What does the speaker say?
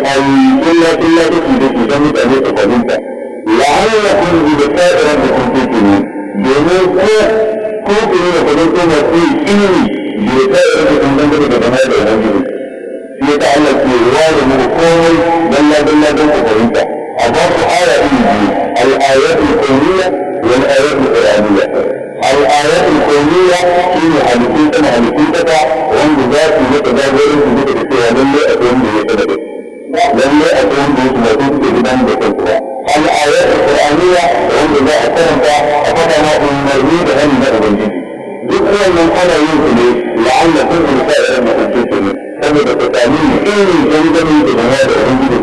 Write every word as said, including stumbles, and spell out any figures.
ayoyi illa illa da su da su don mutane su fahimta la'allakum bi liqa'i rabbikum tuqinun domin ko ko ku ne da kudin ko masu ilimi bi liqa'i rabbikum dan da gaba da ubangiji sai ta Allah ke ware mu komai dalla dalla don ku fahimta a ba ku aya ilimi al-ayatu al-kawniyya wal ayatu al-qur'aniyya al-ayatu al-kawniyya shine halittun sama halittun kasa wanda za su yi ta jagorin su duka da cewa lalle a tsohon da ya sanar lalle a tsohon da ya sanar da suke gudanar da kansu ba al-ayatu al-qur'aniyya wanda za a karanta a faɗa ma umarni da hannu na ubangiji duk wannan ana yin su ne la'alla kun yi sa'a da mutum ne saboda ka sami irin gangami da jama'a da ubangiji